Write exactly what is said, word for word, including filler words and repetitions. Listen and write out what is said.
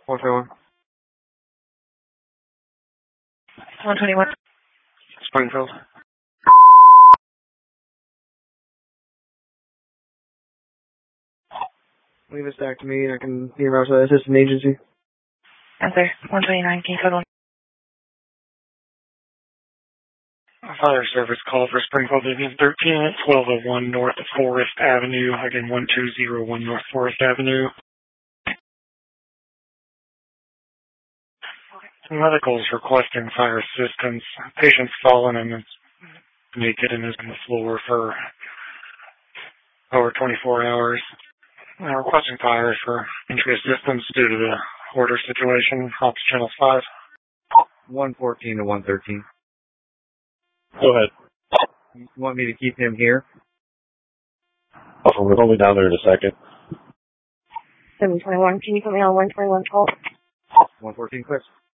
one twenty-one. one twenty-one. Springfield. Leave this back to me and I can be around to the assistant agency. Answer. one twenty-nine. Can you code one? Fire service call for Springfield Division thirteen at twelve oh one North Forest Avenue. Again, one two zero one North Forest Avenue. Medical's requesting fire assistance. Patient's fallen and is naked and is on the floor for over twenty-four hours. Uh, requesting fire for entry assistance due to the order situation. Ops channel five. one fourteen to one thirteen. Go ahead. You want me to keep him here? Oh, we're only down there in a second. seven twenty-one. Can you put me on one twenty-one twelve? one fourteen clear.